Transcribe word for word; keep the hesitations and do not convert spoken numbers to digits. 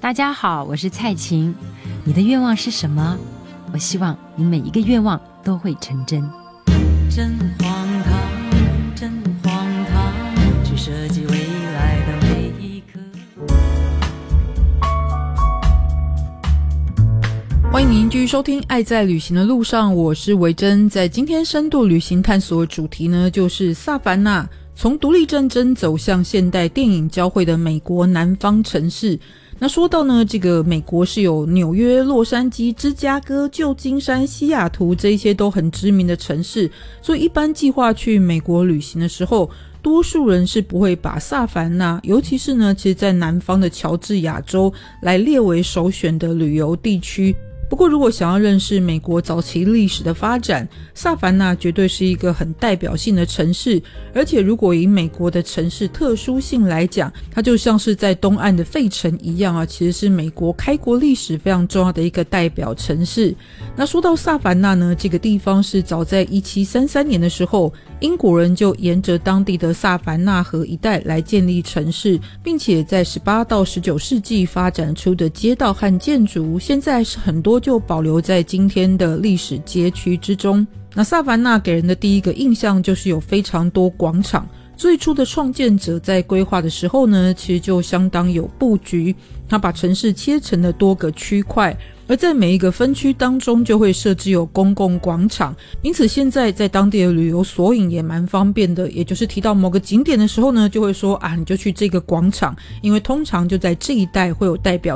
大家好，我是蔡琴。你的愿望是什么？我希望你每一个愿望都会成真。真荒唐，真荒唐，去设计未来的每一刻。 欢迎您继续收听《爱在旅行的路上》，我是维珍。在今天深度旅行探索的主题呢，就是萨凡纳，从独立战争走向现代电影交汇的美国南方城市。那说到呢，这个美国是有纽约、洛杉矶、芝加哥、旧金山、西雅图这一些都很知名的城市，所以一般计划去美国旅行的时候，多数人是不会把萨凡纳，尤其是呢，其实在南方的乔治亚州来列为首选的旅游地区。不过如果想要认识美国早期历史的发展，萨凡纳绝对是一个很代表性的城市，而且如果以美国的城市特殊性来讲，它就像是在东岸的费城一样啊，其实是美国开国历史非常重要的一个代表城市。那说到萨凡纳呢，这个地方是早在一七三三年的时候，英国人就沿着当地的萨凡纳河一带来建立城市，并且在十八到十九世纪发展出的街道和建筑，现在是很多就保留在今天的历史街区之中。那萨凡纳给人的第一个印象就是有非常多广场，最初的创建者在规划的时候呢，其实就相当有布局，他把城市切成了多个区块，而在每一个分区当中就会设置有公共广场，因此现在在当地的旅游索引也蛮方便的，也就是提到某个景点的时候呢，就会说啊，你就去这个广场，因为通常就在这一带会有代表